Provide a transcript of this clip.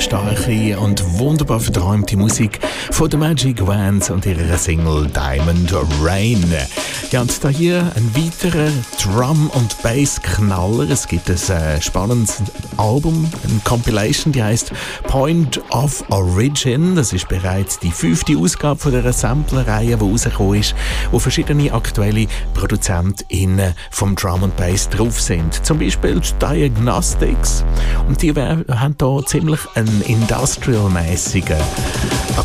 starke und wunderbar verträumte Musik von der Magic Vans und ihrer Single Diamond Rain. Ja, und da hier ein weiterer Drum- und Bass-Knaller. Es gibt ein spannendes Album, eine Compilation, die heißt Point of Origin. Das ist bereits die 5. Ausgabe von dieser Sampler-Reihe, die rausgekommen ist, wo verschiedene aktuelle ProduzentInnen vom Drum und Bass drauf sind. Zum Beispiel die Diagnostics. Und die haben hier ziemlich einen industrial-mässigen